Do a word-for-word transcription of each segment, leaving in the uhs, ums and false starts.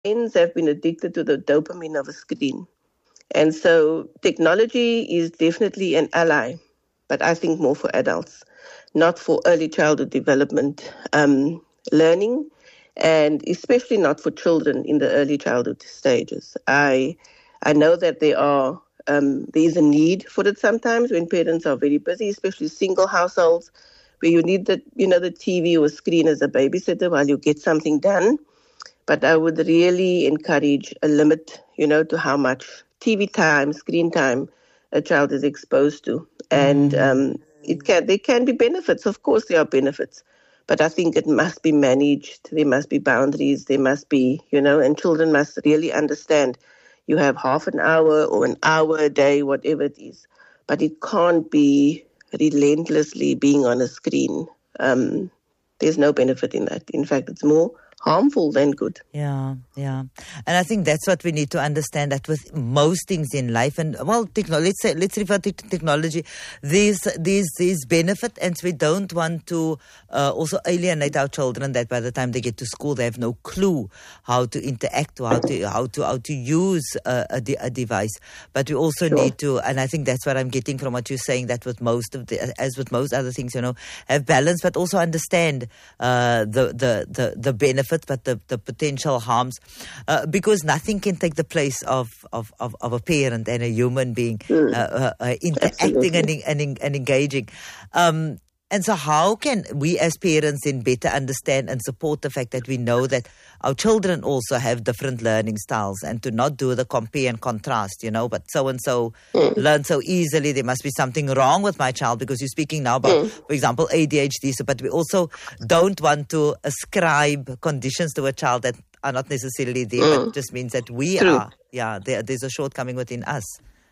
brains have been addicted to the dopamine of a screen. And so technology is definitely an ally, but I think more for adults, not for early childhood development um, learning, and especially not for children in the early childhood stages. I I know that there are um, there is a need for it sometimes when parents are very busy, especially single households, where you need the you know the T V or screen as a babysitter while you get something done. But I would really encourage a limit, you know, to how much T V time, screen time a child is exposed to. And um, it can there can be benefits. Of course, there are benefits. But I think it must be managed. There must be boundaries. There must be, you know, and children must really understand you have half an hour or an hour a day, whatever it is. But it can't be relentlessly being on a screen. Um, there's no benefit in that. In fact, it's more harmful than good. Yeah, yeah. And I think that's what we need to understand, that with most things in life, and well, techno- let's say, let's refer to technology, these, these, these benefit, and we don't want to uh, also alienate our children that by the time they get to school, they have no clue how to interact or how to, how to, how to use a, a, de- a device. But we also sure. need to, and I think that's what I'm getting from what you're saying, that with most of the, as with most other things, you know, have balance, but also understand uh, the, the, the, the benefit, but the, the potential harms, uh, because nothing can take the place of, of, of, of a parent and a human being mm. uh, uh, uh, interacting and, and, and engaging. Um, and so how can we as parents then better understand and support the fact that we know that our children also have different learning styles, and to not do the compare and contrast, you know, but so-and-so mm. learn so easily, there must be something wrong with my child, because you're speaking now about, mm. for example, A D H D, so, but we also don't want to ascribe conditions to a child that are not necessarily there, mm. but just means that we True. are, yeah, there, there's a shortcoming within us.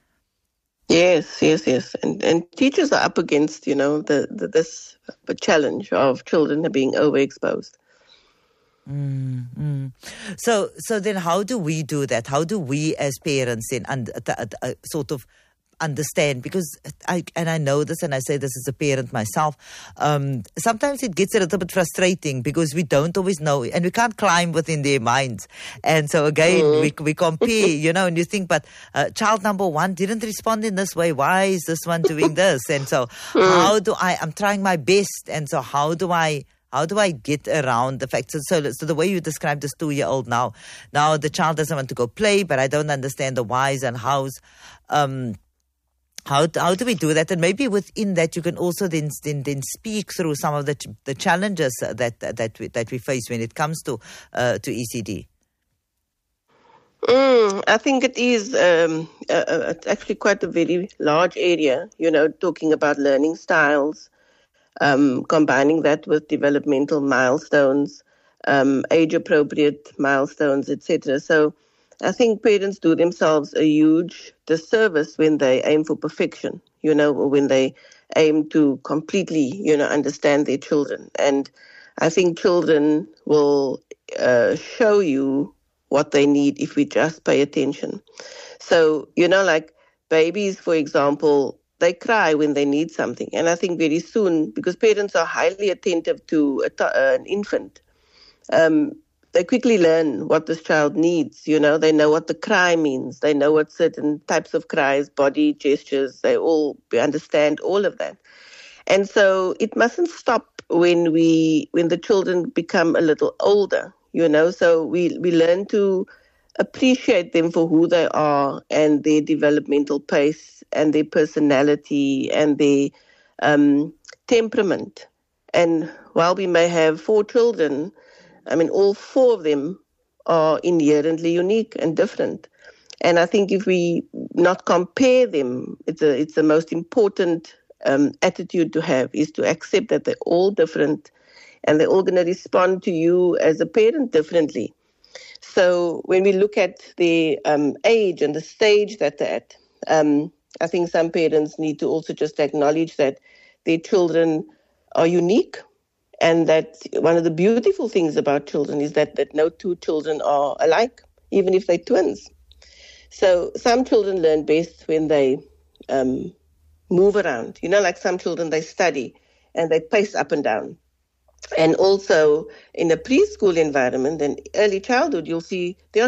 Yes, yes, yes. And and teachers are up against, you know, the, the this the challenge of children being overexposed. Mm, mm. So, so then, how do we do that? How do we, as parents, then, and uh, uh, sort of understand? Because I and I know this, and I say this as a parent myself. Um, sometimes it gets a little bit frustrating because we don't always know, and we can't climb within their minds. And so again, mm. we we compare, you know, and you think, but uh, child number one didn't respond in this way. Why is this one doing this? And so, mm. how do I? I'm trying my best, and so how do I? How do I get around the fact? So, so, so the way you describe this two-year-old now, now the child doesn't want to go play, but I don't understand the whys and hows. Um, how how do we do that? And maybe within that, you can also then then, then speak through some of the the challenges that that we, that we face when it comes to uh, to E C D. Mm, I think it is um, uh, it's actually quite a very large area. You know, talking about learning styles. Um, combining that with developmental milestones, um, age-appropriate milestones, et cetera. So I think parents do themselves a huge disservice when they aim for perfection, you know, or when they aim to completely, you know, understand their children. And I think children will uh, show you what they need if we just pay attention. So, you know, like babies, for example, they cry when they need something. And I think very soon, because parents are highly attentive to a t- uh, an infant, um, they quickly learn what this child needs. You know, they know what the cry means. They know what certain types of cries, body gestures, they all understand all of that. And so it mustn't stop when we, when the children become a little older, you know, so we, we learn to appreciate them for who they are and their developmental pace and their personality and their um, temperament. And while we may have four children, I mean, all four of them are inherently unique and different. And I think if we not compare them, it's a, it's the most important um, attitude to have, is to accept that they're all different and they're all going to respond to you as a parent differently. So when we look at the um, age and the stage that they're at, um, I think some parents need to also just acknowledge that their children are unique, and that one of the beautiful things about children is that, that no two children are alike, even if they're twins. So some children learn best when they um, move around. You know, like some children, they study and they pace up and down. And also in a preschool environment and early childhood, you'll see there